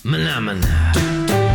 Manamana.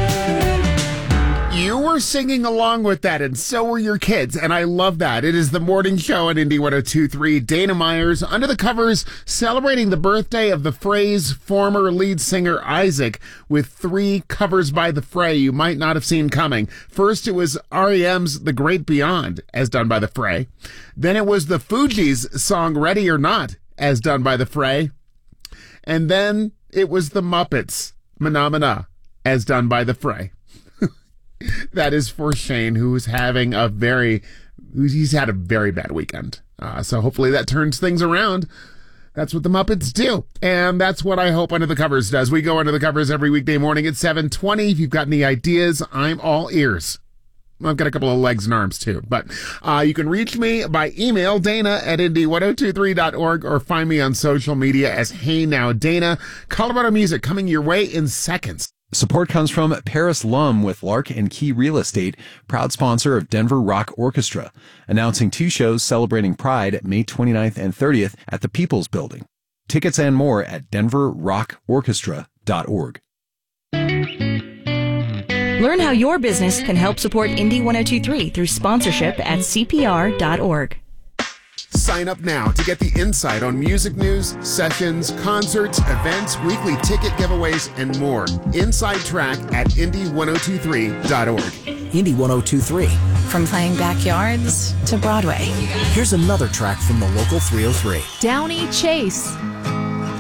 You were singing along with that, and so were your kids, and I love that. It is the morning show on Indie 102.3. Dana Myers, Under the Covers, celebrating the birthday of the Fray's former lead singer Isaac with 3 covers by the Fray you might not have seen coming. First, it was R.E.M's The Great Beyond, as done by the Fray. Then it was the Fugees' song Ready or Not, as done by the Fray. And then it was the Muppets' Manamana, as done by the Fray. That is for Shane, he's had a very bad weekend. So hopefully that turns things around. That's what the Muppets do. And that's what I hope Under the Covers does. We go Under the Covers every weekday morning at 7:20. If you've got any ideas, I'm all ears. I've got a couple of legs and arms too. But you can reach me by email, dana@indie1023.org, or find me on social media as Hey Now Dana. Colorado music coming your way in seconds. Support comes from Paris Lum with Lark and Key Real Estate, proud sponsor of Denver Rock Orchestra, announcing 2 shows celebrating Pride May 29th and 30th at the People's Building. Tickets and more at denverrockorchestra.org. Learn how your business can help support Indie 102.3 through sponsorship at CPR.org. Sign up now to get the insight on music news, sessions, concerts, events, weekly ticket giveaways, and more. Inside track at indie1023.org. Indie 102.3. From playing backyards to Broadway. Here's another track from the local 303. Downey Chase,